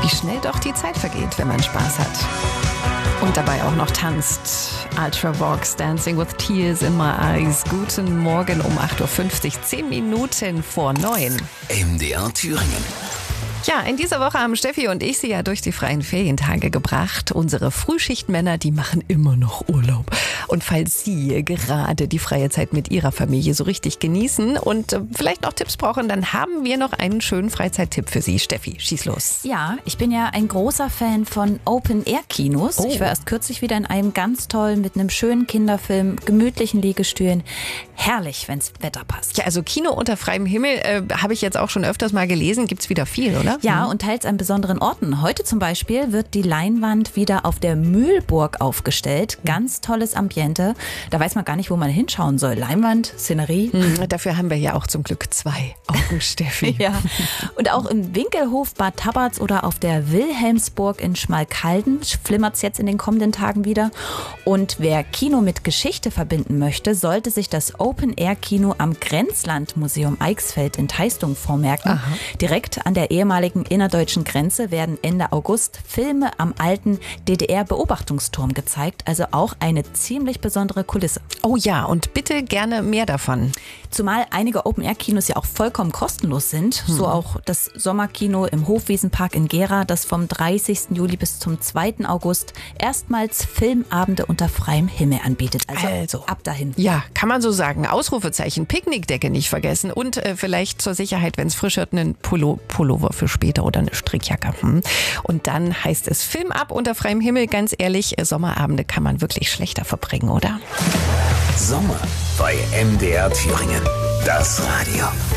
wie schnell doch die Zeit vergeht, wenn man Spaß hat. Und dabei auch noch tanzt. Ultravox, Dancing with Tears in My Eyes. Guten Morgen um 8.50 Uhr, 10 Minuten vor 9. MDR Thüringen. Ja, in dieser Woche haben Steffi und ich sie ja durch die freien Ferientage gebracht. Unsere Frühschichtmänner, die machen immer noch Urlaub. Und falls Sie gerade die freie Zeit mit Ihrer Familie so richtig genießen und vielleicht noch Tipps brauchen, dann haben wir noch einen schönen Freizeittipp für Sie. Steffi, schieß los. Ja, ich bin ja ein großer Fan von Open-Air-Kinos. Oh. Ich war erst kürzlich wieder in einem ganz tollen, mit einem schönen Kinderfilm, gemütlichen Liegestühlen. Herrlich, wenn's Wetter passt. Ja, also Kino unter freiem Himmel habe ich jetzt auch schon öfters mal gelesen. Gibt's wieder viel, oder? Ja, und teils an besonderen Orten. Heute zum Beispiel wird die Leinwand wieder auf der Mühlburg aufgestellt. Ganz tolles Ambiente. Da weiß man gar nicht, wo man hinschauen soll. Leinwand, Szenerie. Dafür haben wir ja auch zum Glück 2 Augen, Steffi. Ja, und auch im Winkelhof Bad Tabarz oder auf der Wilhelmsburg in Schmalkalden flimmert's jetzt in den kommenden Tagen wieder. Und wer Kino mit Geschichte verbinden möchte, sollte sich das Open-Air-Kino am Grenzlandmuseum Eichsfeld in Teistung vormerken. Aha. Direkt an der ehemaligen innerdeutschen Grenze werden Ende August Filme am alten DDR-Beobachtungsturm gezeigt. Also auch eine ziemlich besondere Kulisse. Oh ja, und bitte gerne mehr davon. Zumal einige Open-Air-Kinos ja auch vollkommen kostenlos sind. So auch das Sommerkino im Hofwiesenpark in Gera, das vom 30. Juli bis zum 2. August erstmals Filmabende unter freiem Himmel anbietet. Also ab dahin. Ja, kann man so sagen. Ausrufezeichen, Picknickdecke nicht vergessen und vielleicht zur Sicherheit, wenn es frisch wird, einen Pullover für später oder eine Strickjacke. Und dann heißt es Film ab unter freiem Himmel. Ganz ehrlich, Sommerabende kann man wirklich schlechter verbringen, oder? Sommer bei MDR Thüringen. Das Radio.